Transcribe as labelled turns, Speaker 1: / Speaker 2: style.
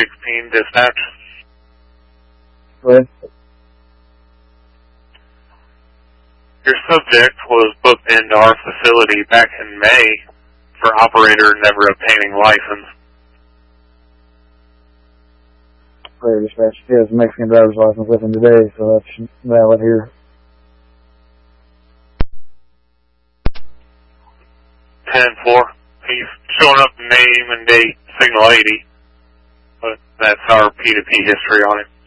Speaker 1: 16 dispatch.
Speaker 2: Right.
Speaker 1: Your subject was booked into our facility back in May for operator never obtaining license.
Speaker 2: Right, dispatch. He has a Mexican driver's license with him today, so that's valid here.
Speaker 1: 10-4. He's showing up name and date, signal 80. But that's our P2P history on him.